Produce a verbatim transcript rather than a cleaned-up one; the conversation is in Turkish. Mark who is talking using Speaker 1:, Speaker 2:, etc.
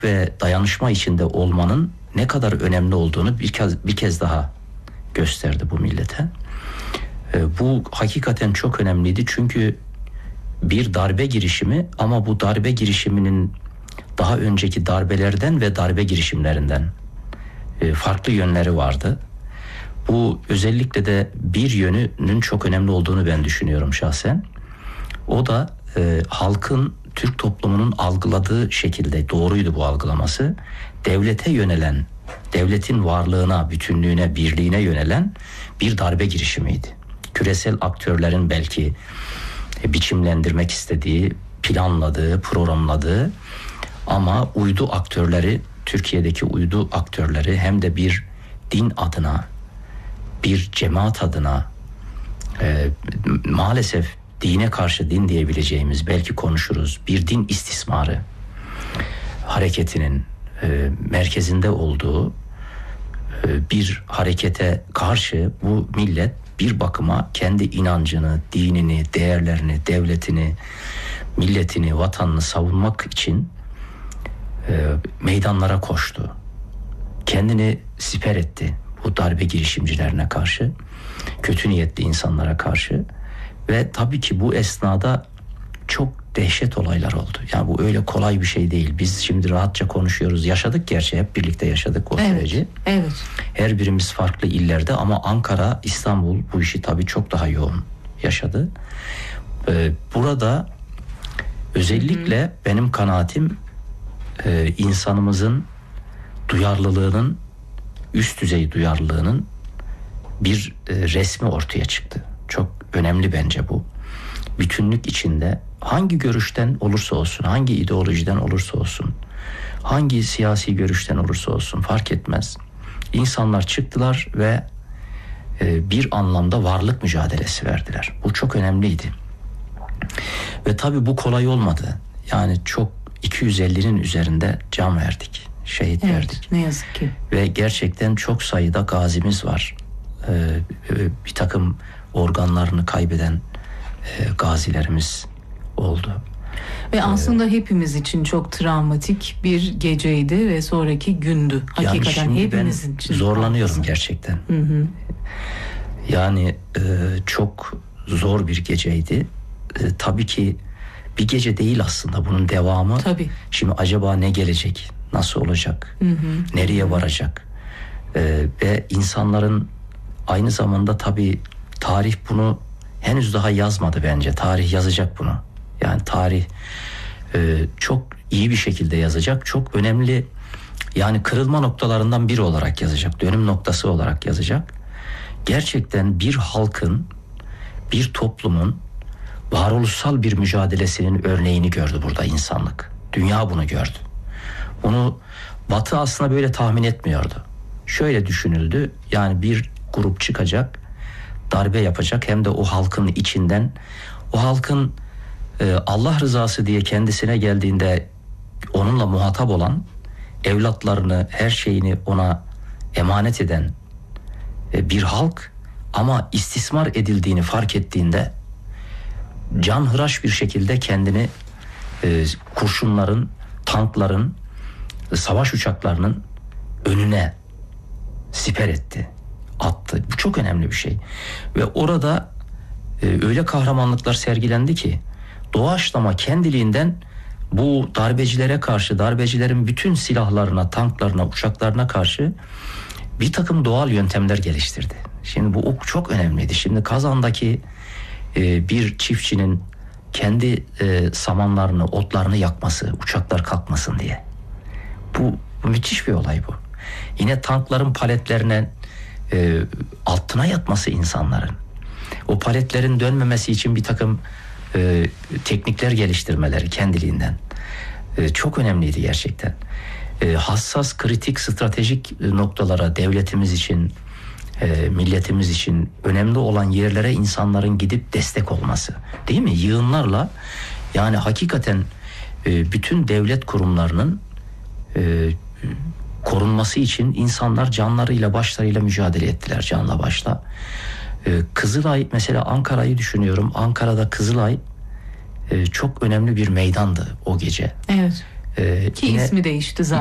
Speaker 1: ve dayanışma içinde olmanın ne kadar önemli olduğunu bir kez, bir kez daha gösterdi bu millete. E, bu hakikaten çok önemliydi çünkü bir darbe girişimi, ama bu darbe girişiminin daha önceki darbelerden ve darbe girişimlerinden e, farklı yönleri vardı. Bu özellikle de bir yönünün çok önemli olduğunu ben düşünüyorum şahsen. O da e, halkın, Türk toplumunun algıladığı şekilde, doğruydu bu algılaması, devlete yönelen, devletin varlığına, bütünlüğüne, birliğine yönelen bir darbe girişimiydi. Küresel aktörlerin belki e, biçimlendirmek istediği, planladığı, programladığı, ama uydu aktörleri, Türkiye'deki uydu aktörleri hem de bir din adına, bir cemaat adına, e, maalesef dine karşı din diyebileceğimiz, belki konuşuruz, bir din istismarı hareketinin e, merkezinde olduğu e, bir harekete karşı bu millet bir bakıma kendi inancını, dinini, değerlerini, devletini, milletini, vatanını savunmak için e, meydanlara koştu. Kendini siper etti bu darbe girişimcilerine karşı, kötü niyetli insanlara karşı. Ve tabii ki bu esnada çok dehşet olaylar oldu. Yani bu öyle kolay bir şey değil. Biz şimdi rahatça konuşuyoruz. Yaşadık gerçi, hep birlikte yaşadık o
Speaker 2: evet,
Speaker 1: süreci.
Speaker 2: Evet.
Speaker 1: Her birimiz farklı illerde, ama Ankara, İstanbul bu işi tabii çok daha yoğun yaşadı. Ee, burada özellikle hı hı. benim kanaatim e, insanımızın duyarlılığının, üst düzey duyarlılığının bir e, resmi ortaya çıktı. Çok önemli bence bu. Bütünlük içinde hangi görüşten olursa olsun, hangi ideolojiden olursa olsun, hangi siyasi görüşten olursa olsun fark etmez. İnsanlar çıktılar ve e, bir anlamda varlık mücadelesi verdiler. Bu çok önemliydi. Ve tabii bu kolay olmadı. Yani çok iki yüz ellinin üzerinde can verdik, şehit
Speaker 2: evet,
Speaker 1: verdik.
Speaker 2: Ne yazık ki.
Speaker 1: Ve gerçekten çok sayıda gazimiz var. Ee, bir takım organlarını kaybeden e, gazilerimiz oldu.
Speaker 2: Ve aslında ee, hepimiz için çok travmatik bir geceydi ve sonraki gündü. Hakikaten
Speaker 1: yani
Speaker 2: hepimizin için.
Speaker 1: Zorlanıyorum aslında. Gerçekten.
Speaker 2: Hı hı.
Speaker 1: Yani e, çok zor bir geceydi. E, tabii ki bir gece değil aslında, bunun devamı.
Speaker 2: Tabii.
Speaker 1: Şimdi acaba ne gelecek? Nasıl olacak?
Speaker 2: Hı hı.
Speaker 1: Nereye
Speaker 2: hı hı.
Speaker 1: varacak? E, ve insanların aynı zamanda tabii tarih bunu henüz daha yazmadı bence. Tarih yazacak bunu. Yani tarih e, çok iyi bir şekilde yazacak. Çok önemli, yani kırılma noktalarından biri olarak yazacak. Dönüm noktası olarak yazacak. Gerçekten bir halkın, bir toplumun varoluşsal bir mücadelesinin örneğini gördü burada insanlık. Dünya bunu gördü. Bunu Batı aslında böyle tahmin etmiyordu. Şöyle düşünüldü. Yani bir grup çıkacak, darbe yapacak, hem de o halkın içinden, o halkın e, Allah rızası diye kendisine geldiğinde onunla muhatap olan, evlatlarını, her şeyini ona emanet eden e, bir halk, ama istismar edildiğini fark ettiğinde canhıraş bir şekilde kendini e, kurşunların, tankların, savaş uçaklarının önüne siper etti, attı. Bu çok önemli bir şey. Ve orada e, öyle kahramanlıklar sergilendi ki doğaçlama kendiliğinden bu darbecilere karşı, darbecilerin bütün silahlarına, tanklarına, uçaklarına karşı bir takım doğal yöntemler geliştirdi. Şimdi bu çok önemliydi. Şimdi Kazan'daki e, bir çiftçinin kendi e, samanlarını, otlarını yakması, uçaklar kalkmasın diye. Bu, bu müthiş bir olay bu. Yine tankların paletlerine e, altına yatması insanların. O paletlerin dönmemesi için bir takım e, teknikler geliştirmeleri kendiliğinden. E, çok önemliydi gerçekten. E, hassas, kritik, stratejik noktalara devletimiz için, e, milletimiz için önemli olan yerlere insanların gidip destek olması. Değil mi? Yığınlarla, yani hakikaten e, bütün devlet kurumlarının e, korunması için insanlar canlarıyla, başlarıyla mücadele ettiler, canla başla. Ee, Kızılay, mesela Ankara'yı düşünüyorum. Ankara'da Kızılay e, çok önemli bir meydandı o gece.
Speaker 2: Evet.
Speaker 1: E,
Speaker 2: Ki
Speaker 1: yine,
Speaker 2: ismi değişti zaten.